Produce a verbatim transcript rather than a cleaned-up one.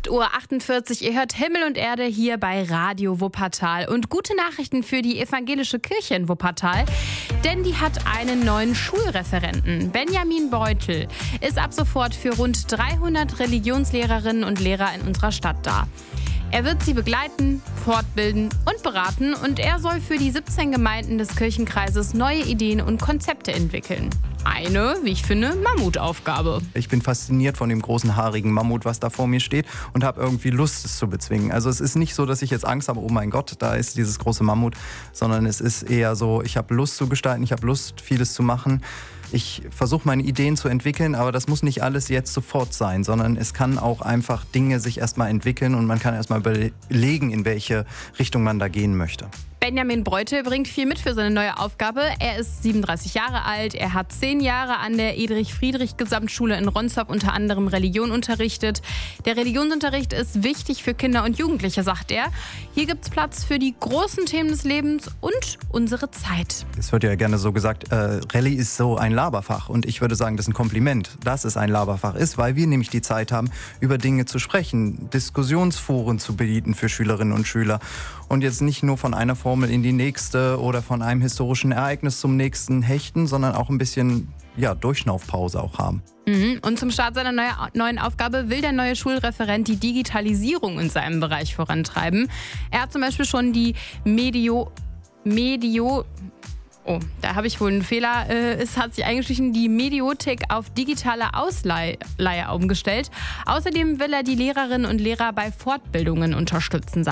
acht Uhr achtundvierzig, ihr hört Himmel und Erde hier bei Radio Wuppertal. Und gute Nachrichten für die evangelische Kirche in Wuppertal, denn die hat einen neuen Schulreferenten. Benjamin Beutel ist ab sofort für rund dreihundert Religionslehrerinnen und Lehrer in unserer Stadt da. Er wird sie begleiten, fortbilden und beraten und er soll für die siebzehn Gemeinden des Kirchenkreises neue Ideen und Konzepte entwickeln. Eine, wie ich finde, Mammutaufgabe. Ich bin fasziniert von dem großen haarigen Mammut, was da vor mir steht und habe irgendwie Lust, es zu bezwingen. Also es ist nicht so, dass ich jetzt Angst habe, oh mein Gott, da ist dieses große Mammut, sondern es ist eher so, ich habe Lust zu gestalten, ich habe Lust, vieles zu machen. Ich versuche meine Ideen zu entwickeln, aber das muss nicht alles jetzt sofort sein, sondern es kann auch einfach Dinge sich erstmal entwickeln und man kann erstmal überlegen, in welche Richtung man da gehen möchte. Benjamin Beutel bringt viel mit für seine neue Aufgabe. Er ist siebenunddreißig Jahre alt, er hat zehn Jahre an der Edrich-Friedrich-Gesamtschule in Ronsdorf unter anderem Religion unterrichtet. Der Religionsunterricht ist wichtig für Kinder und Jugendliche, sagt er. Hier gibt es Platz für die großen Themen des Lebens und unsere Zeit. Es wird ja gerne so gesagt, äh, Rallye ist so ein Laberfach und ich würde sagen, das ist ein Kompliment, dass es ein Laberfach ist, weil wir nämlich die Zeit haben, über Dinge zu sprechen, Diskussionsforen zu bieten für Schülerinnen und Schüler und jetzt nicht nur von einer Formel in die nächste oder von einem historischen Ereignis zum nächsten hechten, sondern auch ein bisschen ja, Durchschnaufpause auch haben. Mhm. Und zum Start seiner neue, neuen Aufgabe will der neue Schulreferent die Digitalisierung in seinem Bereich vorantreiben. Er hat zum Beispiel schon die Medio... Medio Oh, da habe ich wohl einen Fehler. Es hat sich eingeschlichen, die Mediothek auf digitale Ausleihe umgestellt. Außerdem will er die Lehrerinnen und Lehrer bei Fortbildungen unterstützen.